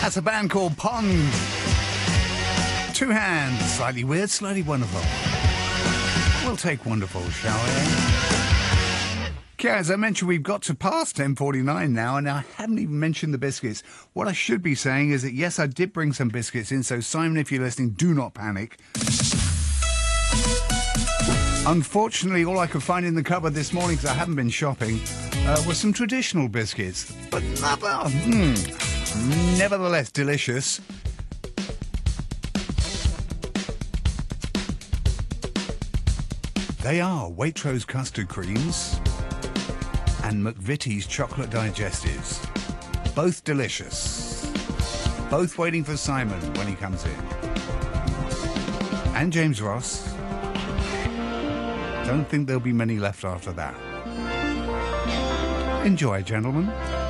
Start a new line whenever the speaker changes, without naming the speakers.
That's a band called Pond. Two hands, slightly weird, slightly wonderful. We'll take wonderful, shall we? Okay, as I mentioned, we've got to past 10:49 now, and I haven't even mentioned the biscuits. What I should be saying is that, yes, I did bring some biscuits in, so Simon, if you're listening, do not panic. Unfortunately, all I could find in the cupboard this morning, because I haven't been shopping, was some traditional biscuits. But nevertheless delicious. They are Waitrose custard creams and McVitie's chocolate digestives. Both delicious. Both waiting for Simon when he comes in. And James Ross. Don't think there'll be many left after that. Enjoy, gentlemen.